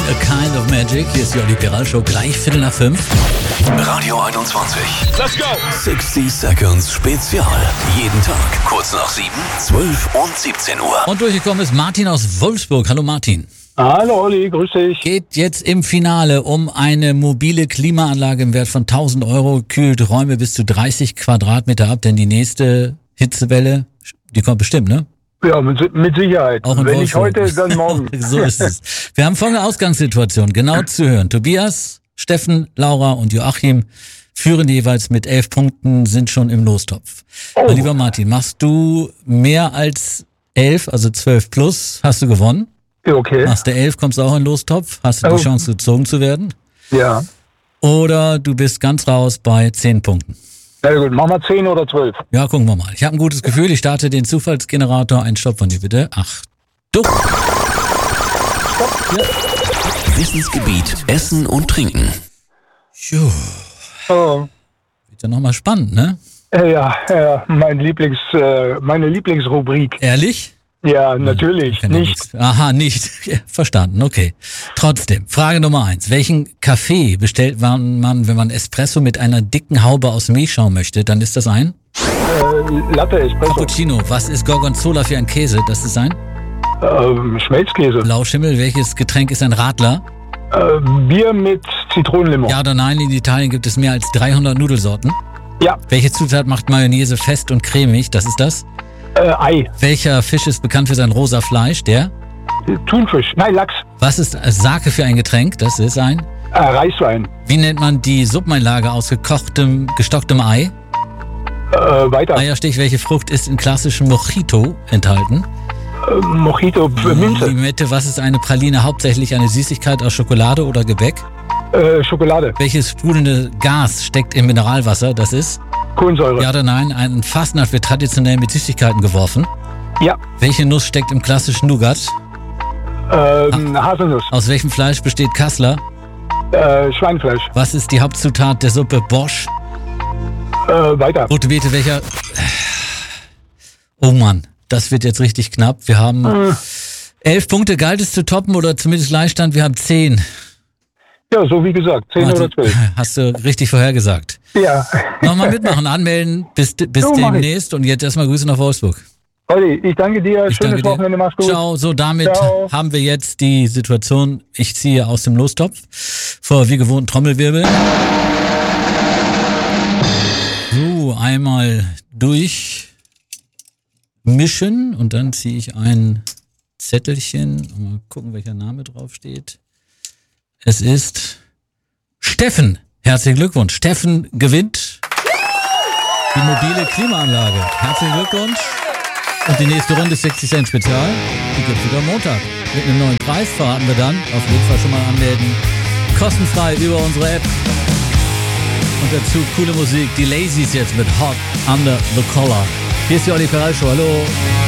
A Kind of Magic. Hier ist die Olli Peral Show, gleich 5:15. Radio 21. Let's go! 60 Seconds Spezial. Jeden Tag, kurz nach 7, 12 und 17 Uhr. Und durchgekommen ist Martin aus Wolfsburg. Hallo Martin. Hallo Olli, grüß dich. Geht jetzt im Finale um eine mobile Klimaanlage im Wert von 1.000 Euro, kühlt Räume bis zu 30 Quadratmeter ab, denn die nächste Hitzewelle, die kommt bestimmt, ne? Ja, mit Sicherheit. Auch in Wenn nicht Wolfsburg. heute, dann morgen. So ist es. Wir haben folgende Ausgangssituation, genau zu hören. Tobias, Steffen, Laura und Joachim führen jeweils mit 11 Punkten, sind schon im Lostopf. Oh. Mein lieber Martin, machst du mehr als 11, also 12 plus, hast du gewonnen. Ja, okay. Machst du 11, kommst du auch in den Lostopf, hast du die Chance gezogen zu werden. Ja. Oder du bist ganz raus bei 10 Punkten. Na gut, machen wir 10 oder 12. Ja, gucken wir mal. Ich habe ein gutes Gefühl, ich starte den Zufallsgenerator. Ein Stopp von dir bitte. Achtung. Wissensgebiet Essen und Trinken. Jo, Oh. wird ja nochmal spannend, ne? Ja, meine Lieblingsrubrik. Ehrlich? Ja, natürlich. Kenn ja Nicht. nichts. Aha, nicht. Ja, verstanden, okay. Trotzdem, Frage Nummer 1. Welchen Kaffee bestellt man, wenn man Espresso mit einer dicken Haube aus Milchschaum möchte? Dann ist das ein Latte, Espresso, Cappuccino. Was ist Gorgonzola für ein Käse? Das ist ein Schmelzkäse, Blauschimmel. Welches Getränk ist ein Radler? Bier mit Zitronenlimon. Ja oder nein, in Italien gibt es mehr als 300 Nudelsorten. Ja, Welche Zutat macht Mayonnaise fest und cremig? Das ist das. Ei, Welcher Fisch ist bekannt für sein rosa Fleisch? Der. Thunfisch, nein, Lachs, Was ist Sake für ein Getränk? Das ist ein. Reiswein, Wie nennt man die Suppeneinlage aus gestocktem Ei? weiter, Eierstich, welche Frucht ist in klassischem Mojito enthalten? Mojito, Minze, Limette, was ist eine Praline? Hauptsächlich eine Süßigkeit aus Schokolade oder Gebäck? Schokolade, Welches sprudelnde Gas steckt im Mineralwasser? Das ist. Kohlensäure. Ja oder nein? Ein Fastnacht wird traditionell mit Süßigkeiten geworfen. Ja, Welche Nuss steckt im klassischen Nougat? Haselnuss, Aus welchem Fleisch besteht Kassler? Schweinfleisch, Was ist die Hauptzutat der Suppe Borscht? weiter. Rote Beete, welcher... Oh Mann, das wird jetzt richtig knapp. Wir haben 11 Punkte. Galt es zu toppen oder zumindest Gleichstand? Wir haben 10. Ja, so wie gesagt, 10 oder 12. Hast du richtig vorhergesagt. Ja. Nochmal mitmachen, anmelden. Bis So mach ich. demnächst. Und jetzt erstmal Grüße nach Wolfsburg. Olli, ich danke dir. Ich Schönes danke dir. Wochenende, mach's gut. Ciao. So, damit Ciao. haben wir jetzt die Situation, ich ziehe aus dem Lostopf vor wie gewohnt Trommelwirbel. So, einmal durchmischen und dann ziehe ich ein Zettelchen. Mal gucken, welcher Name drauf steht. Es ist Steffen. Herzlichen Glückwunsch. Steffen gewinnt die mobile Klimaanlage. Herzlichen Glückwunsch. Und die nächste Runde ist 60 Cent Spezial. Die gibt's wieder am Montag. Mit einem neuen Preis verraten wir dann. Auf jeden Fall schon mal anmelden. Kostenfrei über unsere App. Und dazu coole Musik. Die Lazies jetzt mit Hot Under the Collar. Hier ist die Olli Peral Show. Hallo.